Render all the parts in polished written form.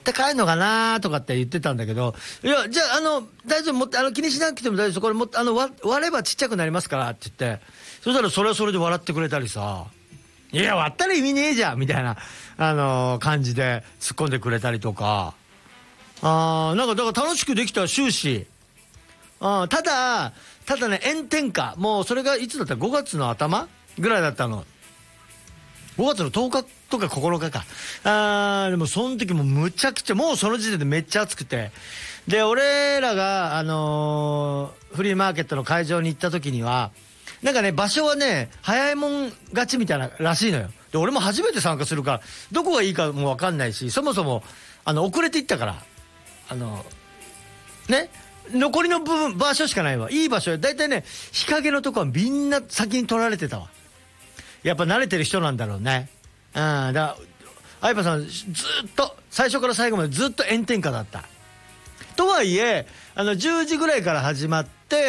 って帰るのかなとかって言ってたんだけど、いや、じゃあ、大丈夫、気にしなくても大丈夫、これ割ればちっちゃくなりますからって言って、そしたらそれはそれで笑ってくれたりさ、いや、割ったら意味ねえじゃんみたいな、感じで突っ込んでくれたりとか、なんか、だから楽しくできた終始。ただね、炎天下。もうそれがいつだったら5月の頭ぐらいだったの。5月の10日とか9日か。でもその時もむちゃくちゃ、もうその時点でめっちゃ暑くて。で、俺らが、フリーマーケットの会場に行った時には、なんかね、場所はね、早いもん勝ちみたいならしいのよ。で、俺も初めて参加するから、どこがいいかもわかんないし、そもそも、遅れて行ったから、ね、残りの部分、場所しかないわ。いい場所、だいたいね、日陰のとこはみんな先に取られてたわ。やっぱ慣れてる人なんだろうね。相葉さん、ずっと、最初から最後までずっと炎天下だった。とはいえ、10時ぐらいから始まって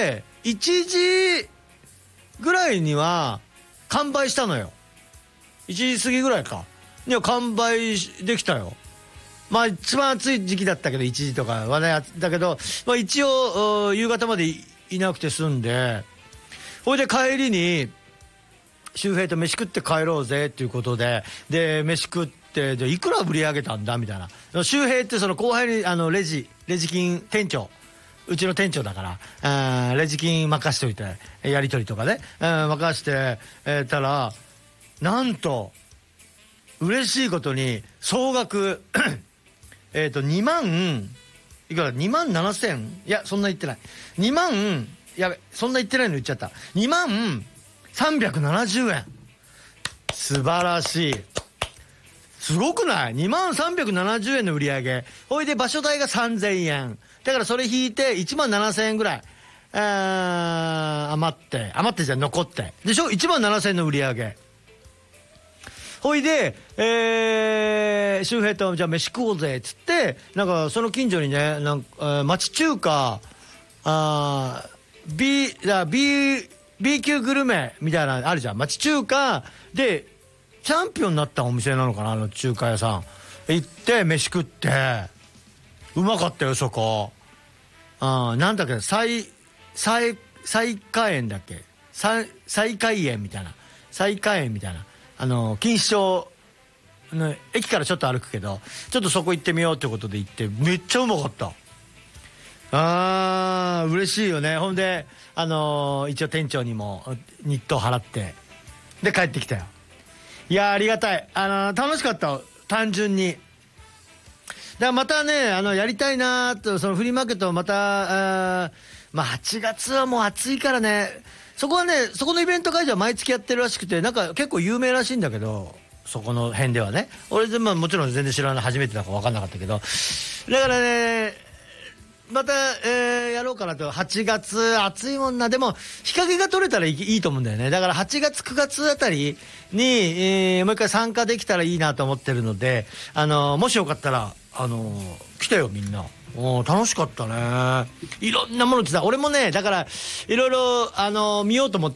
、1時ぐらいには完売したのよ。1時過ぎぐらいか。いや、完売できたよ。まあ一番暑い時期だったけど、1時とかはね、だけど、まあ一応、夕方まで いなくて済んで、ほいで帰りに、周平と飯食って帰ろうぜっていうことで、で、飯食って、で、いくら売り上げたんだみたいな。周平ってその後輩に、レジ金店長、うちの店長だから、レジ金任しといて、やり取りとかね、任して、たら、なんと、嬉しいことに、総額、2万、いくら ?2 万7千、いや、そんな言ってない。2万、やべ、そんな言ってないの言っちゃった。2万370円。素晴らしい。すごくない ?2 万370円の売り上げ。ほいで場所代が3000円。だからそれ引いて1万7000円ぐらい。余ってじゃ残って。でしょ ?1 万7000円の売り上げ。ほいで、周平とじゃあ飯食おうぜっつって、なんかその近所にね、町中華、B 級グルメみたいなのあるじゃん。町中華でチャンピオンになったお店なのかな、中華屋さん。行って飯食って、うまかったよ、そこ。なんだっけ、西華園だっけ、西華園みたいな。西華園みたいな。錦糸町の駅からちょっと歩くけど、ちょっとそこ行ってみようってことで行って、めっちゃうまかった。嬉しいよね。ほんで、一応店長にも日当払って、で帰ってきたよ。いや、ありがたい。楽しかった。単純に。だからまたね、やりたいなと、そのフリーマーケットをまた、まあ8月はもう暑いからね、そこはね、そこのイベント会場は毎月やってるらしくて、なんか結構有名らしいんだけど、そこの辺ではね。俺でもちろん全然知らない、初めてだから分かんなかったけど。だからね、また、やろうかなと。8月、暑いもんな。でも、日陰が取れたらいいと思うんだよね。だから8月、9月あたりに、もう一回参加できたらいいなと思ってるので、もしよかったら、来てよ、みんな。楽しかったね。いろんなものってさ、俺もね、だから、いろいろ、見ようと思って、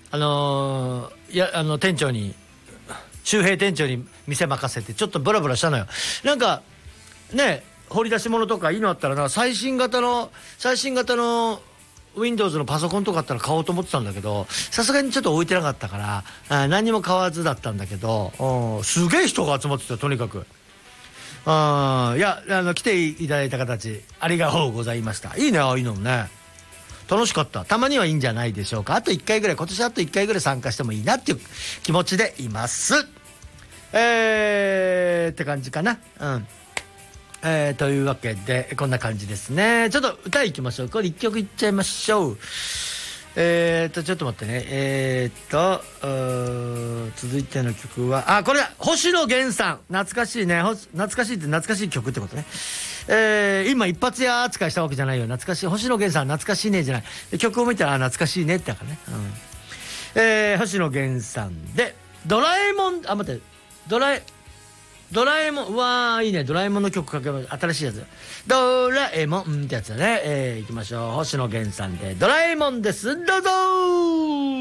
店長に、周平店長に店任せて、ちょっとブラブラしたのよ。なんか、ね、掘り出し物とかいいのあったらな、最新型の Windows のパソコンとかあったら買おうと思ってたんだけど、さすがにちょっと置いてなかったから、何にも買わずだったんだけど、すげえ人が集まってた、とにかく。いや、来ていただいた形、ありがとうございました。いいね、ああいうのもね。楽しかった。たまにはいいんじゃないでしょうか。あと1回ぐらい、今年あと1回ぐらい参加してもいいなっていう気持ちでいます。って感じかな。うん。というわけで、こんな感じですね。ちょっと歌いきましょう。これ1曲いっちゃいましょう。ちょっと待ってね。続いての曲は、これだ、星野源さん。懐かしいね。懐かしいって懐かしい曲ってことね。今一発屋扱いしたわけじゃないよ。懐かしい。星野源さん懐かしいねじゃない。曲を見たら、懐かしいねってだからね。星野源さんで、ドラえもん、待って、ドラえもん、うわー、いいね。ドラえもんの曲かけます。新しいやつ。ドラえもんってやつだね。行きましょう。星野源さんで、ドラえもんです。どうぞー。